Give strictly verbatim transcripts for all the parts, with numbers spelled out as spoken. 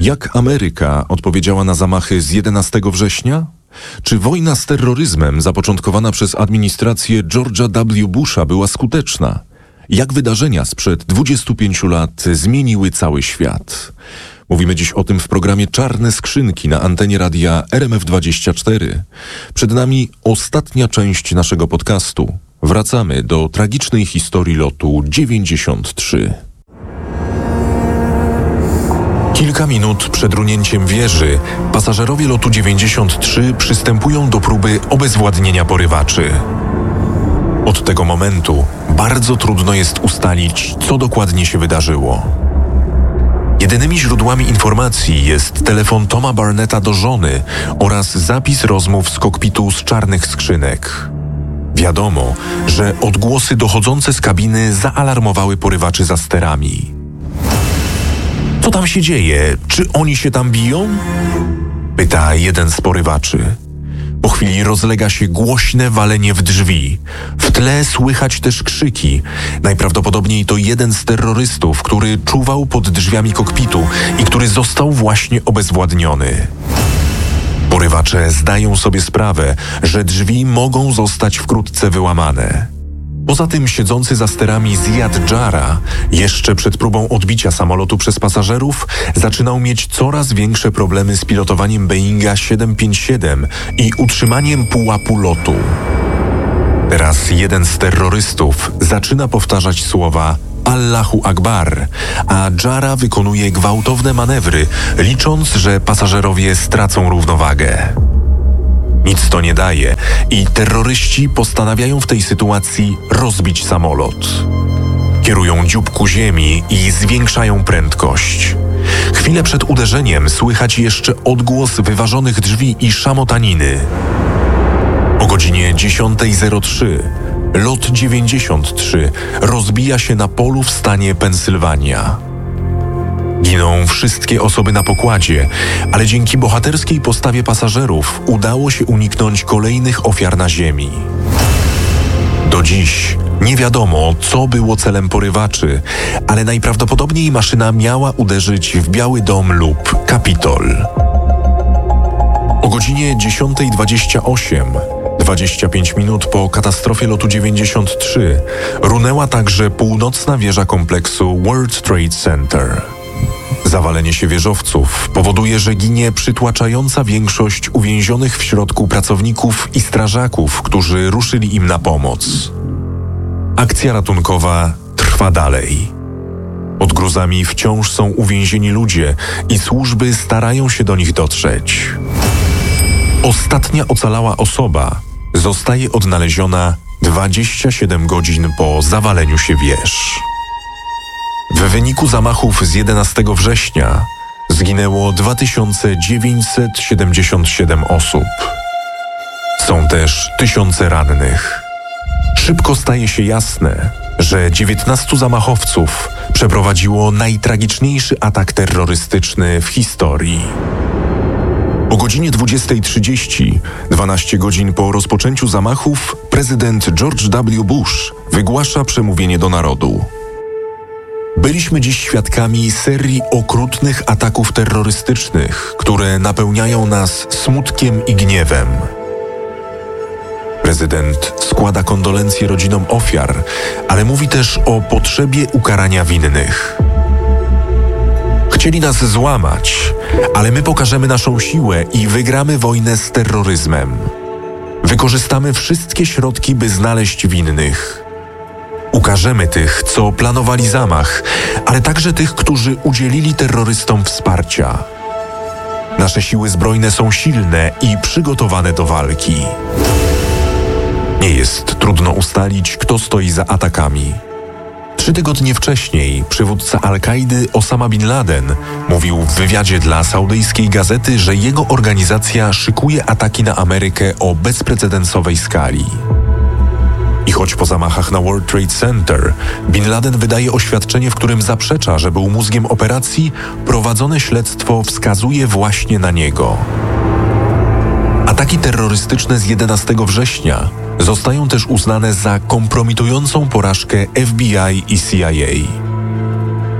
Jak Ameryka odpowiedziała na zamachy z jedenastego września? Czy wojna z terroryzmem zapoczątkowana przez administrację George'a W. Busha była skuteczna? Jak wydarzenia sprzed dwudziestu pięciu lat zmieniły cały świat? Mówimy dziś o tym w programie Czarne Skrzynki na antenie radia R M F dwadzieścia cztery. Przed nami ostatnia część naszego podcastu. Wracamy do tragicznej historii lotu dziewięćdziesiąt trzy. Kilka minut przed runięciem wieży pasażerowie lotu dziewięćdziesiąt trzy przystępują do próby obezwładnienia porywaczy. Od tego momentu bardzo trudno jest ustalić, co dokładnie się wydarzyło. Jedynymi źródłami informacji jest telefon Toma Barnetta do żony oraz zapis rozmów z kokpitu z czarnych skrzynek. Wiadomo, że odgłosy dochodzące z kabiny zaalarmowały porywaczy za sterami. Co tam się dzieje? Czy oni się tam biją? Pyta jeden z porywaczy. Po chwili rozlega się głośne walenie w drzwi. W tle słychać też krzyki. Najprawdopodobniej to jeden z terrorystów, który czuwał pod drzwiami kokpitu i który został właśnie obezwładniony. Porywacze zdają sobie sprawę, że drzwi mogą zostać wkrótce wyłamane. Poza tym siedzący za sterami Ziad Jarrah jeszcze przed próbą odbicia samolotu przez pasażerów zaczynał mieć coraz większe problemy z pilotowaniem Boeinga siedem pięć siedem i utrzymaniem pułapu lotu. Teraz jeden z terrorystów zaczyna powtarzać słowa Allahu Akbar, a Jarrah wykonuje gwałtowne manewry, licząc, że pasażerowie stracą równowagę. Nic to nie daje i terroryści postanawiają w tej sytuacji rozbić samolot. Kierują dziób ku ziemi i zwiększają prędkość. Chwilę przed uderzeniem słychać jeszcze odgłos wyważonych drzwi i szamotaniny. O godzinie dziesiąta zero trzy lot dziewięćdziesiąt trzy rozbija się na polu w stanie Pensylwania. Giną wszystkie osoby na pokładzie, ale dzięki bohaterskiej postawie pasażerów udało się uniknąć kolejnych ofiar na ziemi. Do dziś nie wiadomo, co było celem porywaczy, ale najprawdopodobniej maszyna miała uderzyć w Biały Dom lub Kapitol. O godzinie dziesiąta dwadzieścia osiem, dwadzieścia pięć minut po katastrofie lotu dziewięćdziesiąt trzy, runęła także północna wieża kompleksu World Trade Center. Zawalenie się wieżowców powoduje, że ginie przytłaczająca większość uwięzionych w środku pracowników i strażaków, którzy ruszyli im na pomoc. Akcja ratunkowa trwa dalej. Pod gruzami wciąż są uwięzieni ludzie i służby starają się do nich dotrzeć. Ostatnia ocalała osoba zostaje odnaleziona dwadzieścia siedem godzin po zawaleniu się wież. W wyniku zamachów z jedenastego września zginęło dwa tysiące dziewięćset siedemdziesiąt siedem osób. Są też tysiące rannych. Szybko staje się jasne, że dziewiętnastu zamachowców przeprowadziło najtragiczniejszy atak terrorystyczny w historii. O godzinie dwudziesta trzydzieści, dwanaście godzin po rozpoczęciu zamachów, prezydent George W. Bush wygłasza przemówienie do narodu. Byliśmy dziś świadkami serii okrutnych ataków terrorystycznych, które napełniają nas smutkiem i gniewem. Prezydent składa kondolencje rodzinom ofiar, ale mówi też o potrzebie ukarania winnych. Chcieli nas złamać, ale my pokażemy naszą siłę i wygramy wojnę z terroryzmem. Wykorzystamy wszystkie środki, by znaleźć winnych. Ukażemy tych, co planowali zamach, ale także tych, którzy udzielili terrorystom wsparcia. Nasze siły zbrojne są silne i przygotowane do walki. Nie jest trudno ustalić, kto stoi za atakami. Trzy tygodnie wcześniej przywódca Al-Kaidy Osama Bin Laden mówił w wywiadzie dla saudyjskiej gazety, że jego organizacja szykuje ataki na Amerykę o bezprecedensowej skali. I choć po zamachach na World Trade Center Bin Laden wydaje oświadczenie, w którym zaprzecza, że był mózgiem operacji, prowadzone śledztwo wskazuje właśnie na niego. Ataki terrorystyczne z jedenastego września zostają też uznane za kompromitującą porażkę F B I i C I A.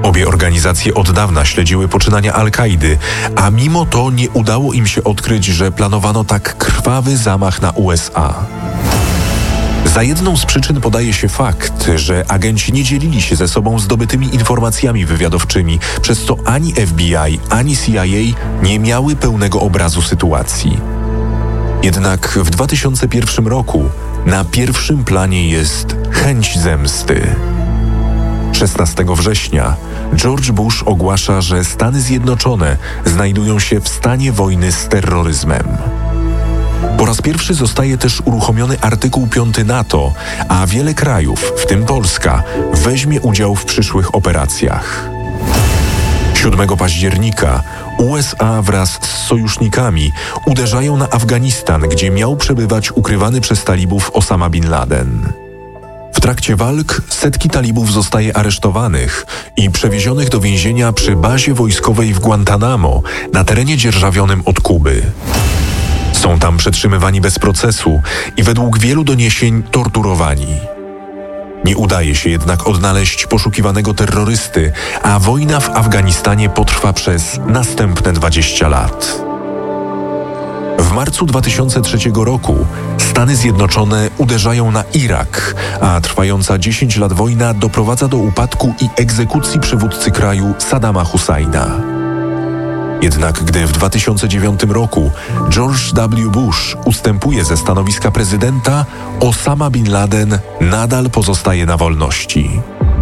Obie organizacje od dawna śledziły poczynania Al-Kaidy, a mimo to nie udało im się odkryć, że planowano tak krwawy zamach na U S A. Za jedną z przyczyn podaje się fakt, że agenci nie dzielili się ze sobą zdobytymi informacjami wywiadowczymi, przez co ani F B I, ani C I A nie miały pełnego obrazu sytuacji. Jednak w dwa tysiące pierwszym roku na pierwszym planie jest chęć zemsty. szesnastego września George Bush ogłasza, że Stany Zjednoczone znajdują się w stanie wojny z terroryzmem. Po raz pierwszy zostaje też uruchomiony artykuł piąty NATO, a wiele krajów, w tym Polska, weźmie udział w przyszłych operacjach. siódmego października U S A wraz z sojusznikami uderzają na Afganistan, gdzie miał przebywać ukrywany przez talibów Osama Bin Laden. W trakcie walk setki talibów zostaje aresztowanych i przewiezionych do więzienia przy bazie wojskowej w Guantanamo na terenie dzierżawionym od Kuby. Są tam przetrzymywani bez procesu i według wielu doniesień torturowani. Nie udaje się jednak odnaleźć poszukiwanego terrorysty, a wojna w Afganistanie potrwa przez następne dwadzieścia lat. W marcu dwa tysiące trzeciego roku Stany Zjednoczone uderzają na Irak, a trwająca dziesięć lat wojna doprowadza do upadku i egzekucji przywódcy kraju Saddama Husajna. Jednak gdy w dwa tysiące dziewiątym roku George W. Bush ustępuje ze stanowiska prezydenta, Osama Bin Laden nadal pozostaje na wolności.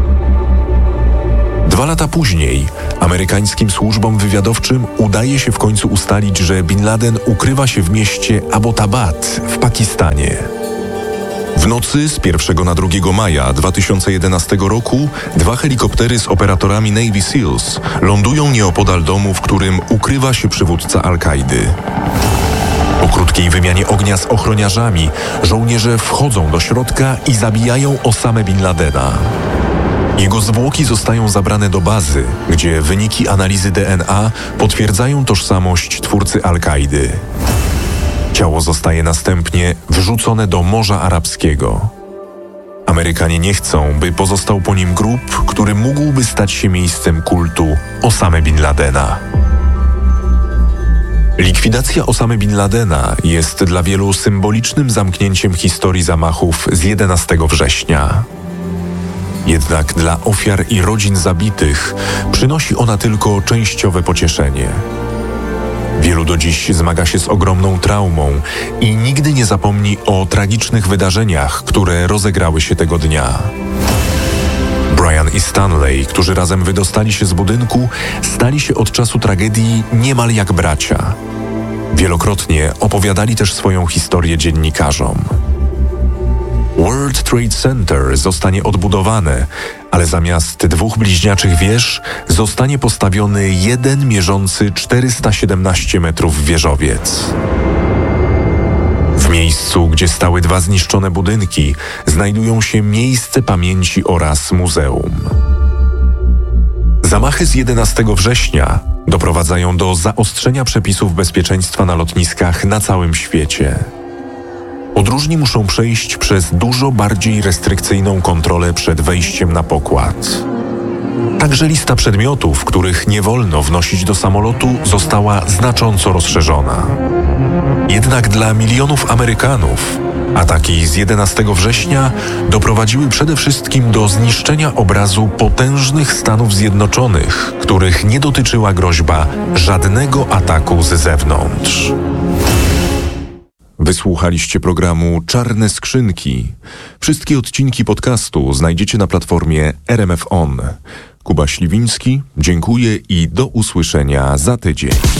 Dwa lata później amerykańskim służbom wywiadowczym udaje się w końcu ustalić, że Bin Laden ukrywa się w mieście Abbottabad w Pakistanie. W nocy z pierwszego na drugiego maja dwa tysiące jedenastego roku dwa helikoptery z operatorami Navy Seals lądują nieopodal domu, w którym ukrywa się przywódca Al-Kaidy. Po krótkiej wymianie ognia z ochroniarzami żołnierze wchodzą do środka i zabijają Osamę Bin Ladena. Jego zwłoki zostają zabrane do bazy, gdzie wyniki analizy D N A potwierdzają tożsamość twórcy Al-Kaidy. Ciało zostaje następnie wrzucone do Morza Arabskiego. Amerykanie nie chcą, by pozostał po nim grób, który mógłby stać się miejscem kultu Osamy Bin Ladena. Likwidacja Osamy Bin Ladena jest dla wielu symbolicznym zamknięciem historii zamachów z jedenastego września. Jednak dla ofiar i rodzin zabitych przynosi ona tylko częściowe pocieszenie. Wielu do dziś zmaga się z ogromną traumą i nigdy nie zapomni o tragicznych wydarzeniach, które rozegrały się tego dnia. Brian i Stanley, którzy razem wydostali się z budynku, stali się od czasu tragedii niemal jak bracia. Wielokrotnie opowiadali też swoją historię dziennikarzom. World Trade Center zostanie odbudowane, ale zamiast dwóch bliźniaczych wież zostanie postawiony jeden mierzący czterysta siedemnaście metrów wieżowiec. W miejscu, gdzie stały dwa zniszczone budynki, znajdują się miejsce pamięci oraz muzeum. Zamachy z jedenastego września doprowadzają do zaostrzenia przepisów bezpieczeństwa na lotniskach na całym świecie. Podróżni muszą przejść przez dużo bardziej restrykcyjną kontrolę przed wejściem na pokład. Także lista przedmiotów, których nie wolno wnosić do samolotu, została znacząco rozszerzona. Jednak dla milionów Amerykanów ataki z jedenastego września doprowadziły przede wszystkim do zniszczenia obrazu potężnych Stanów Zjednoczonych, których nie dotyczyła groźba żadnego ataku z zewnątrz. Wysłuchaliście programu Czarne Skrzynki. Wszystkie odcinki podcastu znajdziecie na platformie R M F On. Kuba Śliwiński, dziękuję i do usłyszenia za tydzień.